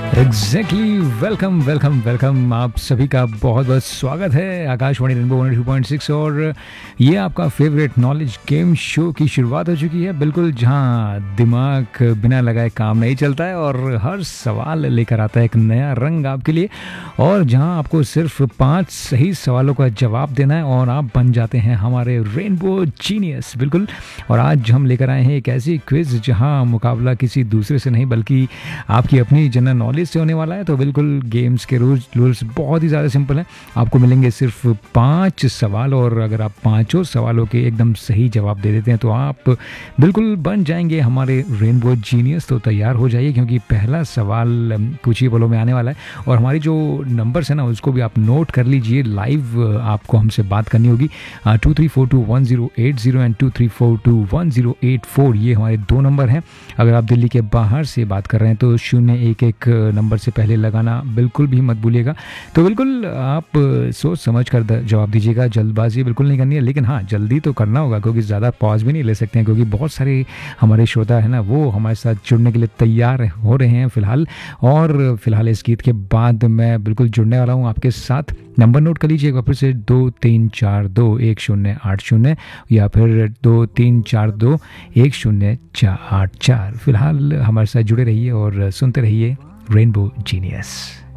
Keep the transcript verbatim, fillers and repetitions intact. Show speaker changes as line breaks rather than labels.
Exactly welcome welcome welcome आप सभी का बहुत बहुत स्वागत है Akashvani rainbow one two point six. और ये आपका फेवरेट नॉलेज गेम शो की शुरुआत हो चुकी है, बिल्कुल जहां दिमाग बिना लगाए काम नहीं चलता है और हर सवाल लेकर आता है एक नया रंग आपके लिए, और जहां आपको सिर्फ पांच सही सवालों का जवाब देना है और आप बन जाते हैं हमारे रेनबो जीनियस। बिल्कुल, और आज हम लेकर आए हैं एक ऐसी क्विज जहां मुकाबला किसी दूसरे से नहीं बल्कि आपकी अपनी जनरल नॉलेज से होने वाला है। तो बिल्कुल गेम्स के रूल्स रूल्स बहुत ही ज़्यादा सिंपल हैं। आपको मिलेंगे सिर्फ पांच सवाल और अगर आप पांचों सवालों के एकदम सही जवाब दे देते हैं तो आप बिल्कुल बन जाएंगे हमारे रेनबो जीनियस। तो तैयार हो जाइए क्योंकि पहला सवाल कुछ ही पलों में आने वाला है और हमारी जो नंबर्स है ना उसको भी आप नोट कर लीजिए। लाइव आपको हमसे बात करनी होगी। To three four to one zero eight zero and to three four to one zero eight four ये हमारे दो नंबर हैं। अगर आप दिल्ली के बाहर से बात कर रहे हैं तो शून्य एक एक नंबर से पहले लगाना बिल्कुल भी मत भूलिएगा। तो बिल्कुल आप सोच समझ कर जवाब दीजिएगा, जल्दबाजी बिल्कुल नहीं करनी है, लेकिन हाँ जल्दी तो करना होगा क्योंकि ज़्यादा पॉज भी नहीं ले सकते हैं क्योंकि बहुत सारे हमारे श्रोता है ना वो हमारे साथ जुड़ने के लिए तैयार हो रहे हैं फ़िलहाल। और फिलहाल इस गीत के बाद मैं बिल्कुल जुड़ने वाला हूँ आपके साथ। नंबर नोट कर लीजिएगा फिर से दो तीन चार दो एक शून्य आठ शून्य या फिर दो तीन चार दो एक शून्य चार आठ चार। फिलहाल हमारे साथ जुड़े रहिए और सुनते रहिए रेनबो जीनियस।